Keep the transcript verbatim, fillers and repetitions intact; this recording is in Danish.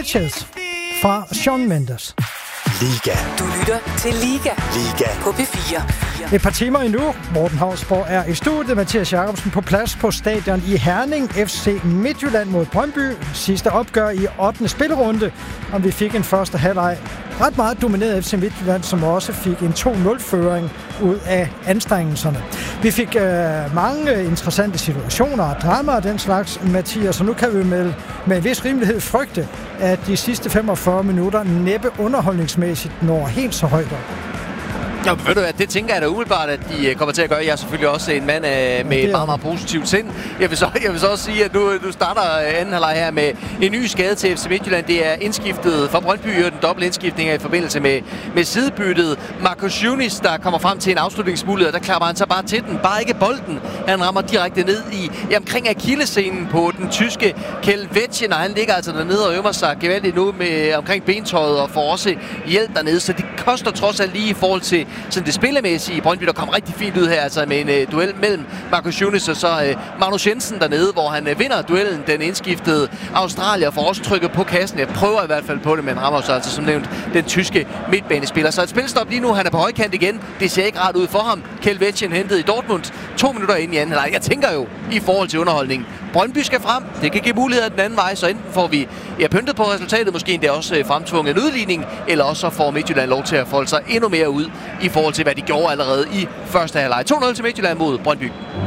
Sanchez fra Shawn Mendes. Liga. Du lytter til Liga. Liga. På P fire. Et par timer endnu. Morten Hausborg er i studiet. Mathias Jacobsen på plads på stadion i Herning. F C Midtjylland mod Brøndby. Sidste opgør i ottende spillerunde. Og vi fik en første halvleg ret meget domineret F C Midtjylland, som også fik en to nul-føring ud af anstrengelserne. Vi fik øh, mange interessante situationer og drama og den slags, Mathias, og nu kan vi med, med en vis rimelighed frygte, at de sidste femogfyrre minutter næppe underholdningsmæssigt når helt så højt op. Ja, ved du hvad, det tænker jeg da umiddelbart, at de kommer til at gøre. Jeg er selvfølgelig også en mand uh, med et meget, meget positivt sind. Jeg vil så, jeg vil så også sige, at nu, nu starter anden halvleg her med en ny skade til F C Midtjylland. Det er indskiftet fra Brøndby, og den dobbelt indskiftning i forbindelse med, med sidebyttet. Marcus Yunis, der kommer frem til en afslutningsmulighed, der klapper han så bare til den. Bare ikke bolden. Han rammer direkte ned i, i omkring akillescenen på den tyske Kelvetsjen, og han ligger altså dernede og øver sig gevaldigt nu med omkring bentøjet og får også hjælp dernede. Så det koster trods alt lige i forhold til sådan det spillemæssige. Brøndby, der kom rigtig fint ud her, altså med en uh, duel mellem Marcus Yunis og så uh, Magnus Jensen dernede, hvor han uh, vinder duellen. Den indskiftede Australier får også trykket på kassen. Jeg prøver i hvert fald på det, men rammer så altså som nævnt den tyske midtbanespiller. Så et spilstop lige nu, han er på højkant igen. Det ser ikke rart ud for ham. Kelvetsjen hentet i Dortmund to minutter ind i anden halvleg. Jeg tænker jo, i forhold til underholdning, Brøndby skal frem. Det kan give muligheder den anden vej, så enten får vi ja, pyntet på resultatet, måske endda også fremtvunget en udligning, eller også så får Midtjylland lov til at folde sig endnu mere ud i forhold til, hvad de gjorde allerede i første halvleg. to nul til Midtjylland mod Brøndby.